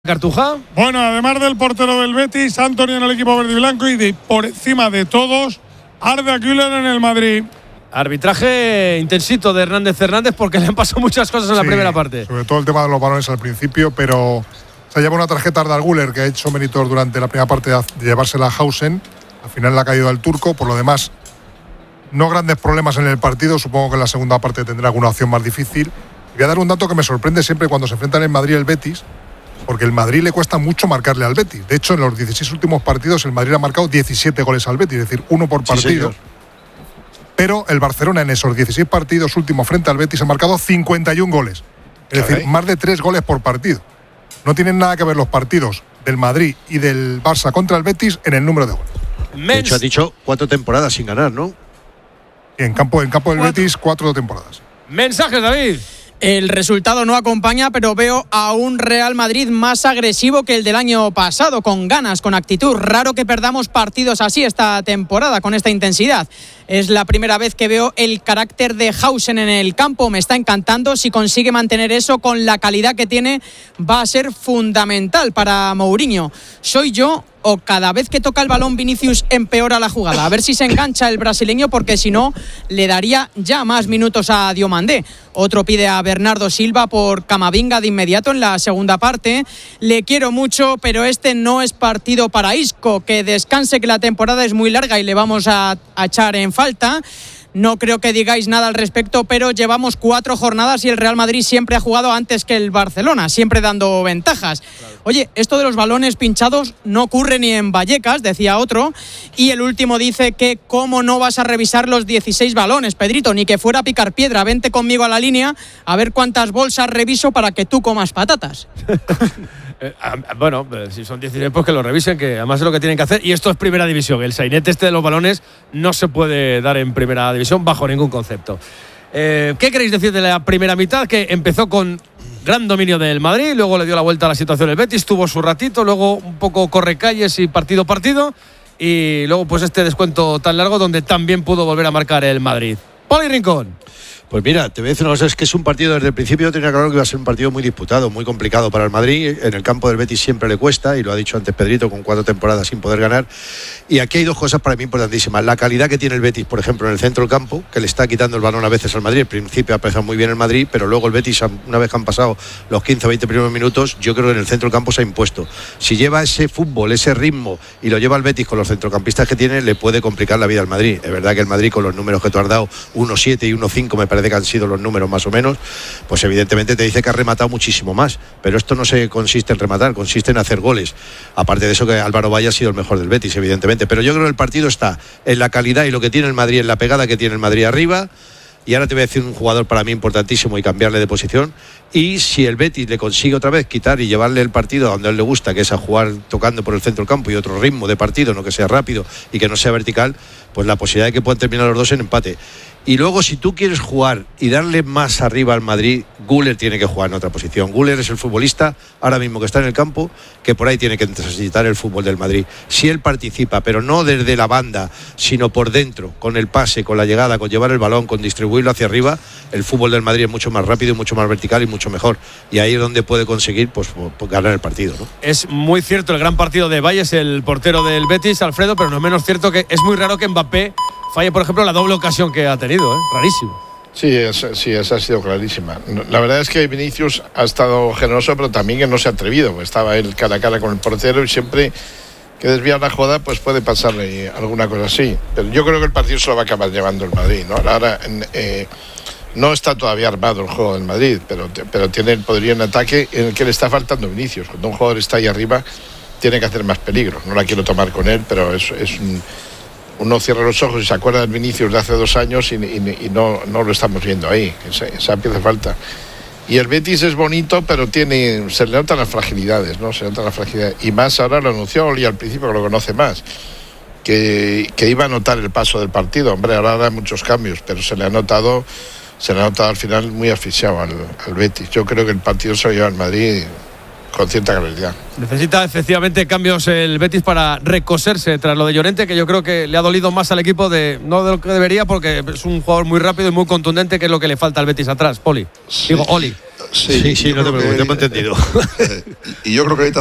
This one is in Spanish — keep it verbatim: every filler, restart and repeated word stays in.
Cartuja. Bueno, además del portero del Betis, Antonio en el equipo verde y blanco y de, por encima de todos, Arda Güler en el Madrid. Arbitraje intensito de Hernández Hernández porque le han pasado muchas cosas en la sí, primera parte. Sobre todo el tema de los balones al principio, pero se lleva una tarjeta Arda Güler que ha hecho méritos durante la primera parte de llevársela a Hausen. Al final le ha caído al turco, por lo demás, no grandes problemas en el partido. Supongo que en la segunda parte tendrá alguna opción más difícil. Voy a dar un dato que me sorprende siempre cuando se enfrentan en Madrid y el Betis, porque el Madrid le cuesta mucho marcarle al Betis. De hecho, en los dieciséis últimos partidos el Madrid ha marcado diecisiete goles al Betis, es decir, uno por partido. Sí, pero el Barcelona en esos dieciséis partidos últimos frente al Betis ha marcado cincuenta y un goles. Es decir, más de tres goles por partido. No tienen nada que ver los partidos del Madrid y del Barça contra el Betis en el número de goles. De hecho, ha dicho cuatro temporadas sin ganar, ¿no? Y en campo, en campo del cuatro. Betis, cuatro temporadas. Mensajes, David. El resultado no acompaña, pero veo a un Real Madrid más agresivo que el del año pasado, con ganas, con actitud. Raro que perdamos partidos así esta temporada, con esta intensidad. Es la primera vez que veo el carácter de Hausen en el campo. Me está encantando. Si consigue mantener eso con la calidad que tiene, va a ser fundamental para Mourinho. ¿Soy yo o cada vez que toca el balón Vinicius empeora la jugada? A ver si se engancha el brasileño, porque si no, le daría ya más minutos a Diomandé. Otro pide a Bernardo Silva por Camavinga de inmediato en la segunda parte. Le quiero mucho, pero este no es partido para Isco. Que descanse, que la temporada es muy larga y le vamos a, a echar en falta. No creo que digáis nada al respecto, pero llevamos cuatro jornadas y el Real Madrid siempre ha jugado antes que el Barcelona, siempre dando ventajas. Claro. Oye, esto de los balones pinchados no ocurre ni en Vallecas, decía otro, y el último dice que cómo no vas a revisar los dieciséis balones, Pedrito, ni que fuera a picar piedra. Vente conmigo a la línea a ver cuántas bolsas reviso para que tú comas patatas. Eh, bueno, si son dieciséis, pues que lo revisen, que además es lo que tienen que hacer. Y esto es primera división. El sainete este de los balones no se puede dar en primera división bajo ningún concepto. Eh, ¿Qué queréis decir de la primera mitad? Que empezó con gran dominio del Madrid, luego le dio la vuelta a la situación el Betis, tuvo su ratito, luego un poco correcalles y partido partido, y luego pues este descuento tan largo donde también pudo volver a marcar el Madrid. Poli Rincón. Pues mira, te voy a decir una cosa, es que es un partido, desde el principio tenía claro que iba a ser un partido muy disputado, muy complicado para el Madrid. En el campo del Betis siempre le cuesta, y lo ha dicho antes Pedrito, con cuatro temporadas sin poder ganar. Y aquí hay dos cosas para mí importantísimas. La calidad que tiene el Betis, por ejemplo, en el centro del campo, que le está quitando el balón a veces al Madrid. Al principio ha empezado muy bien el Madrid, pero luego el Betis, una vez que han pasado los quince o veinte primeros minutos, yo creo que en el centro del campo se ha impuesto. Si lleva ese fútbol, ese ritmo, y lo lleva el Betis con los centrocampistas que tiene, le puede complicar la vida al Madrid. Es verdad que el Madrid, con los números que tú has dado, uno siete y uno cinco, me parece que han sido los números más o menos, pues evidentemente te dice que ha rematado muchísimo más, pero esto no se consiste en rematar, consiste en hacer goles. Aparte de eso, que Álvaro Valle ha sido el mejor del Betis, evidentemente, pero yo creo que el partido está en la calidad y lo que tiene el Madrid, en la pegada que tiene el Madrid arriba. Y ahora te voy a decir un jugador para mí importantísimo y cambiarle de posición. Y si el Betis le consigue otra vez quitar y llevarle el partido a donde a él le gusta, que es a jugar tocando por el centro del campo y otro ritmo de partido, no que sea rápido y que no sea vertical, pues la posibilidad de que puedan terminar los dos en empate. Y luego, si tú quieres jugar y darle más arriba al Madrid, Güler tiene que jugar en otra posición. Güler es el futbolista ahora mismo que está en el campo, que por ahí tiene que necesitar el fútbol del Madrid. Si él participa, pero no desde la banda, sino por dentro, con el pase, con la llegada, con llevar el balón, con distribuirlo hacia arriba, el fútbol del Madrid es mucho más rápido, mucho más vertical y mucho mejor. Y ahí es donde puede conseguir pues, pues ganar el partido, ¿no? Es muy cierto el gran partido de Valles, el portero del Betis, Alfredo, pero no es menos cierto que es muy raro que Mbappé falle, por ejemplo, la doble ocasión que ha tenido, ¿eh? Rarísimo. Sí, es, sí, esa ha sido clarísima. La verdad es que Vinicius ha estado generoso, pero también que no se ha atrevido. Estaba él cara a cara con el portero y siempre que desvía la jugada, pues puede pasarle alguna cosa así. Pero yo creo que el partido se lo va a acabar llevando el Madrid, ¿no? Ahora eh, no está todavía armado el juego del Madrid, pero, pero tiene el poderío en ataque en el que le está faltando Vinicius. Cuando un jugador está ahí arriba, tiene que hacer más peligro. No la quiero tomar con él, pero es, es un... Uno cierra los ojos y se acuerda del Vinicius de hace dos años y, y, y no, no lo estamos viendo ahí. Esa, esa pieza falta. Y el Betis es bonito, pero tiene, se le notan las fragilidades, ¿no? Se notan las fragilidades. Y más ahora lo anunció Oli al principio, que lo conoce más, que, que iba a notar el paso del partido. Hombre, ahora habrá muchos cambios, pero se le ha notado, se le ha notado al final muy asfixiado al, al Betis. Yo creo que el partido se lo lleva al Madrid con cierta claridad. Necesita efectivamente cambios el Betis para recoserse tras lo de Llorente, que yo creo que le ha dolido más al equipo de no de lo que debería, porque es un jugador muy rápido y muy contundente, que es lo que le falta al Betis atrás. Poli, sí. Digo, Oli. Sí, sí, sí no te preocupes, te hemos entendido. Eh, y yo creo que ahorita